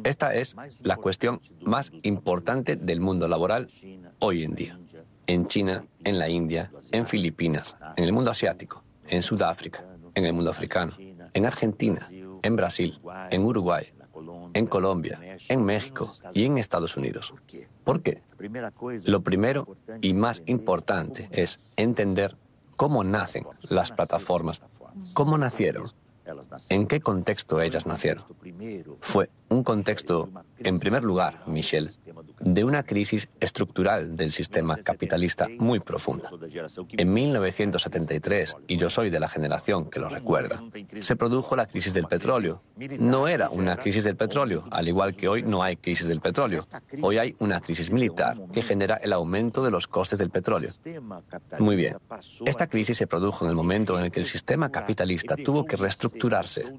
Esta es la cuestión más importante del mundo laboral hoy en día. En China, en la India, en Filipinas, en el mundo asiático, en Sudáfrica, en el mundo africano, en Argentina, en Brasil, en Uruguay, en Colombia, en México y en Estados Unidos. ¿Por qué? Lo primero y más importante es entender cómo nacen las plataformas, cómo nacieron, en qué contexto ellas nacieron. Fue un contexto, en primer lugar, Michel, de una crisis estructural del sistema capitalista muy profunda. En 1973, y yo soy de la generación que lo recuerda, se produjo la crisis del petróleo. No era una crisis del petróleo, al igual que hoy no hay crisis del petróleo. Hoy hay una crisis militar que genera el aumento de los costes del petróleo. Muy bien. Esta crisis se produjo en el momento en el que el sistema capitalista tuvo que reestructurarse.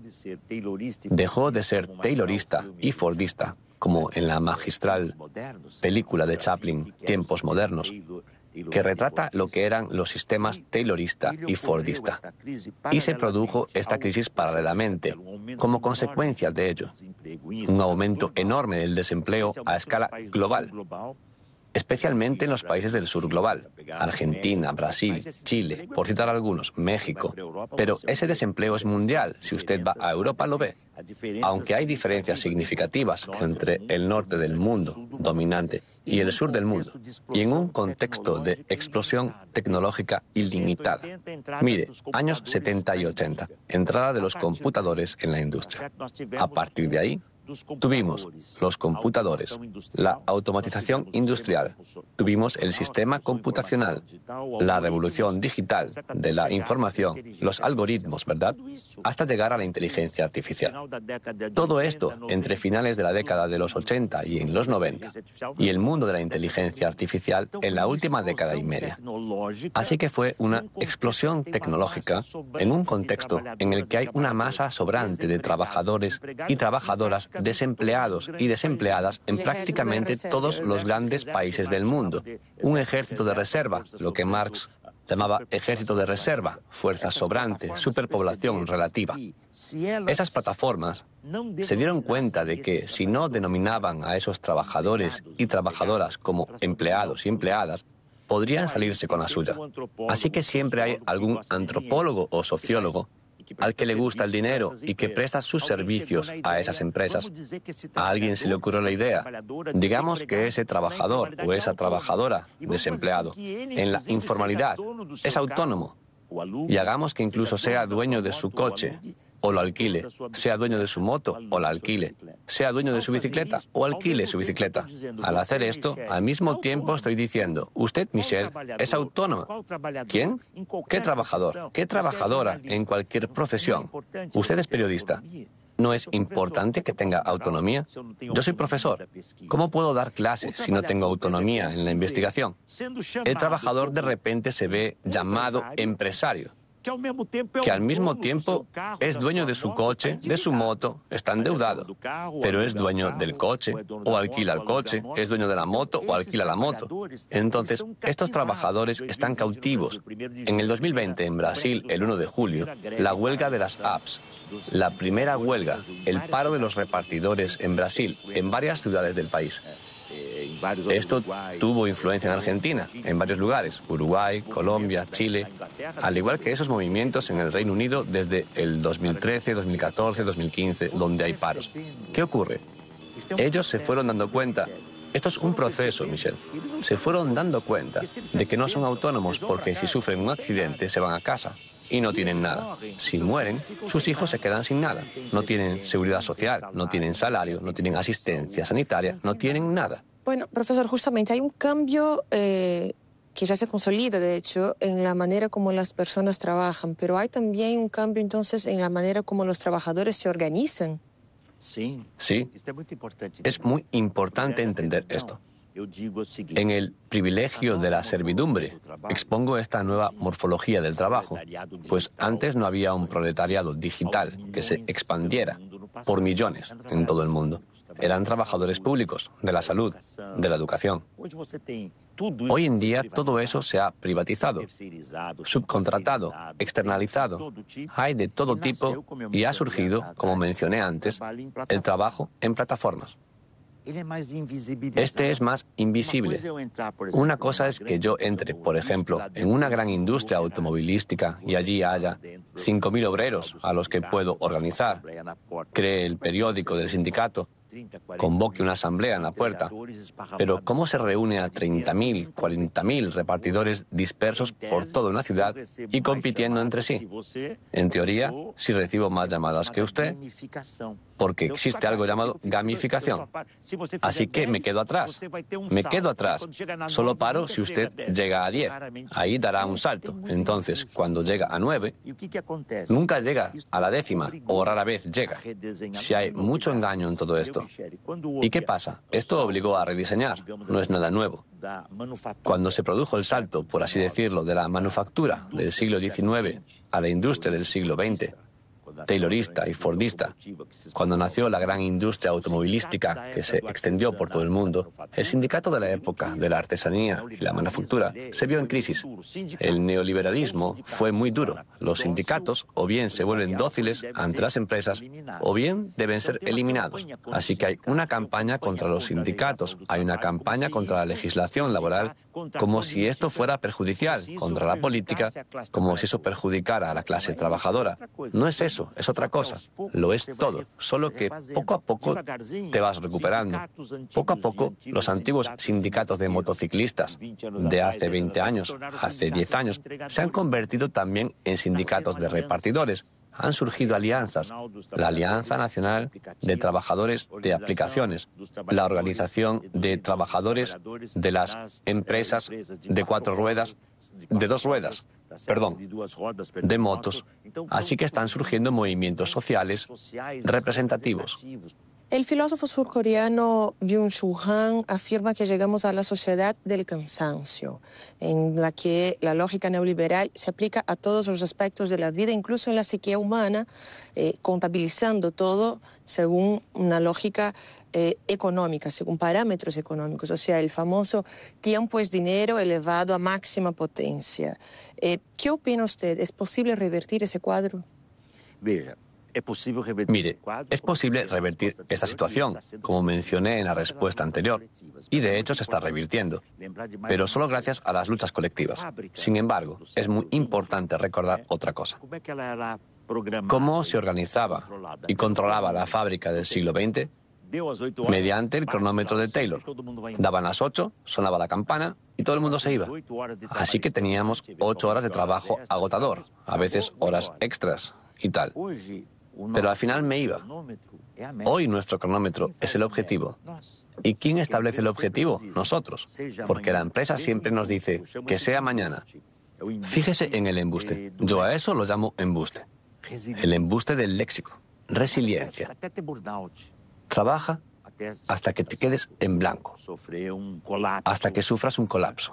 Dejó de ser taylorista y fordista, como en la magistral película de Chaplin, Tiempos Modernos, que retrata lo que eran los sistemas taylorista y fordista. Y se produjo esta crisis paralelamente, como consecuencia de ello. Un aumento enorme del desempleo a escala global, especialmente en los países del sur global, Argentina, Brasil, Chile, por citar algunos, México. Pero ese desempleo es mundial, si usted va a Europa lo ve. Aunque hay diferencias significativas entre el norte del mundo dominante y el sur del mundo, y en un contexto de explosión tecnológica ilimitada. Mire, años 70 y 80, entrada de los computadores en la industria. A partir de ahí, tuvimos los computadores, la automatización industrial, tuvimos el sistema computacional, la revolución digital de la información, los algoritmos, ¿verdad? Hasta llegar a la inteligencia artificial. Todo esto entre finales de la década de los 80 y en los 90, y el mundo de la inteligencia artificial en la última década y media. Así que fue una explosión tecnológica en un contexto en el que hay una masa sobrante de trabajadores y trabajadoras desempleados y desempleadas en prácticamente todos los grandes países del mundo. Un ejército de reserva, lo que Marx llamaba ejército de reserva, fuerza sobrante, superpoblación relativa. Esas plataformas se dieron cuenta de que si no denominaban a esos trabajadores y trabajadoras como empleados y empleadas, podrían salirse con la suya. Así que siempre hay algún antropólogo o sociólogo al que le gusta el dinero y que presta sus servicios a esas empresas. A alguien se le ocurrió la idea. Digamos que ese trabajador o esa trabajadora desempleado en la informalidad es autónomo y hagamos que incluso sea dueño de su coche o lo alquile, sea dueño de su moto o la alquile, sea dueño de su bicicleta o alquile su bicicleta. Al hacer esto, al mismo tiempo estoy diciendo, usted, Michel, es autónoma. ¿Quién? ¿Qué trabajador? ¿Qué trabajadora en cualquier profesión? Usted es periodista. ¿No es importante que tenga autonomía? Yo soy profesor. ¿Cómo puedo dar clases si no tengo autonomía en la investigación? El trabajador de repente se ve llamado empresario, que al mismo tiempo es dueño de su coche, de su moto, está endeudado, pero es dueño del coche o alquila el coche, es dueño de la moto o alquila la moto. Entonces, estos trabajadores están cautivos. En el 2020, en Brasil, el 1 de julio, la huelga de las apps, la primera huelga, el paro de los repartidores en Brasil, en varias ciudades del país. Esto tuvo influencia en Argentina, en varios lugares, Uruguay, Colombia, Chile, al igual que esos movimientos en el Reino Unido desde el 2013, 2014, 2015, donde hay paros. ¿Qué ocurre? Ellos se fueron dando cuenta, esto es un proceso, Michel, se fueron dando cuenta de que no son autónomos porque si sufren un accidente se van a casa y no tienen nada. Si mueren, sus hijos se quedan sin nada. No tienen seguridad social, no tienen salario, no tienen asistencia sanitaria, no tienen nada. Bueno, profesor, justamente hay un cambio que ya se consolida, de hecho, en la manera como las personas trabajan, pero hay también un cambio entonces en la manera como los trabajadores se organizan. Sí, es muy importante entender esto. En el privilegio de la servidumbre expongo esta nueva morfología del trabajo, pues antes no había un proletariado digital que se expandiera por millones en todo el mundo. Eran trabajadores públicos, de la salud, de la educación. Hoy en día todo eso se ha privatizado, subcontratado, externalizado. Hay de todo tipo y ha surgido, como mencioné antes, el trabajo en plataformas. Este es más invisible. Una cosa es que yo entre, por ejemplo, en una gran industria automovilística y allí haya 5.000 obreros a los que puedo organizar, cree el periódico del sindicato, convoque una asamblea en la puerta. Pero ¿cómo se reúne a 30.000, 40.000 repartidores dispersos por toda una ciudad y compitiendo entre sí? En teoría, si recibo más llamadas que usted, porque existe algo llamado gamificación. Así que me quedo atrás. Me quedo atrás. Solo paro si usted llega a 10. Ahí dará un salto. Entonces, cuando llega a 9, nunca llega a la 10ª o rara vez llega. Si hay mucho engaño en todo esto. ¿Y qué pasa? Esto obligó a rediseñar. No es nada nuevo. Cuando se produjo el salto, por así decirlo, de la manufactura del siglo XIX a la industria del siglo XX, taylorista y fordista, cuando nació la gran industria automovilística que se extendió por todo el mundo, el sindicato de la época de la artesanía y la manufactura se vio en crisis. El neoliberalismo fue muy duro. Los sindicatos o bien se vuelven dóciles ante las empresas o bien deben ser eliminados. Así que hay una campaña contra los sindicatos, hay una campaña contra la legislación laboral, como si esto fuera perjudicial, contra la política, como si eso perjudicara a la clase trabajadora. No es eso, es otra cosa. Lo es todo, solo que poco a poco te vas recuperando. Poco a poco, los antiguos sindicatos de motociclistas de hace 20 años, hace 10 años, se han convertido también en sindicatos de repartidores. Han surgido alianzas, la Alianza Nacional de Trabajadores de Aplicaciones, la Organización de Trabajadores de las Empresas de 4 ruedas, de 2 ruedas, de motos. Así que están surgiendo movimientos sociales representativos. El filósofo surcoreano Byung-Chul Han afirma que llegamos a la sociedad del cansancio, en la que la lógica neoliberal se aplica a todos los aspectos de la vida, incluso en la psique humana, contabilizando todo según una lógica económica, según parámetros económicos. O sea, el famoso tiempo es dinero elevado a máxima potencia. ¿Qué opina usted? ¿Es posible revertir ese cuadro? Mire, es posible revertir esta situación, como mencioné en la respuesta anterior, y de hecho se está revirtiendo, pero solo gracias a las luchas colectivas. Sin embargo, es muy importante recordar otra cosa. ¿Cómo se organizaba y controlaba la fábrica del siglo XX? Mediante el cronómetro de Taylor. Daban las 8, sonaba la campana y todo el mundo se iba. Así que teníamos 8 horas de trabajo agotador, a veces horas extras y tal. Pero al final me iba. Hoy nuestro cronómetro es el objetivo. ¿Y quién establece el objetivo? Nosotros. Porque la empresa siempre nos dice que sea mañana. Fíjese en el embuste. Yo a eso lo llamo embuste. El embuste del léxico. Resiliencia. Trabaja hasta que te quedes en blanco. Hasta que sufras un colapso.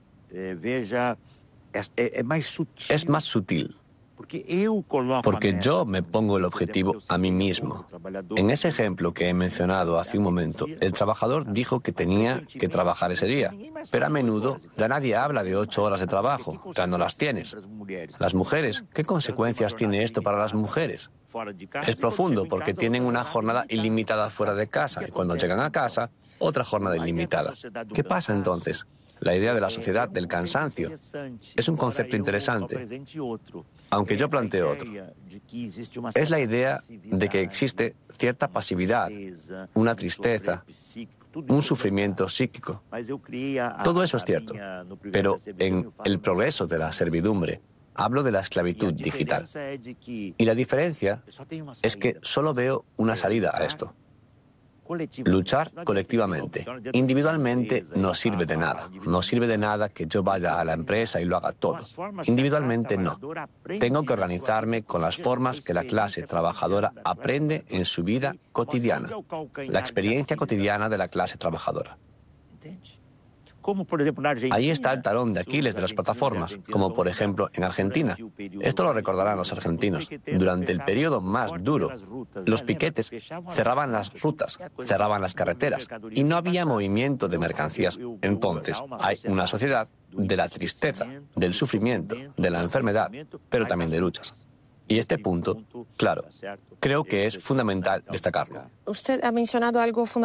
Es más sutil. Porque yo me pongo el objetivo a mí mismo. En ese ejemplo que he mencionado hace un momento, el trabajador dijo que tenía que trabajar ese día, pero a menudo ya nadie habla de 8 horas de trabajo, ya no las tienes. Las mujeres, ¿qué consecuencias tiene esto para las mujeres? Es profundo porque tienen una jornada ilimitada fuera de casa y cuando llegan a casa, otra jornada ilimitada. ¿Qué pasa entonces? La idea de la sociedad del cansancio es un concepto interesante, aunque yo planteo otro. Es la idea de que existe cierta pasividad, una tristeza, un sufrimiento psíquico. Todo eso es cierto, pero en el progreso de la servidumbre hablo de la esclavitud digital. Y la diferencia es que solo veo una salida a esto. Luchar colectivamente. Individualmente no sirve de nada. No sirve de nada que yo vaya a la empresa y lo haga todo. Individualmente no. Tengo que organizarme con las formas que la clase trabajadora aprende en su vida cotidiana. La experiencia cotidiana de la clase trabajadora. Ahí está el talón de Aquiles de las plataformas, como por ejemplo en Argentina. Esto lo recordarán los argentinos. Durante el periodo más duro, los piquetes cerraban las rutas, cerraban las carreteras y no había movimiento de mercancías. Entonces, hay una sociedad de la tristeza, del sufrimiento, de la enfermedad, pero también de luchas. Y este punto, claro, creo que es fundamental destacarlo. Usted ha mencionado algo fundamental.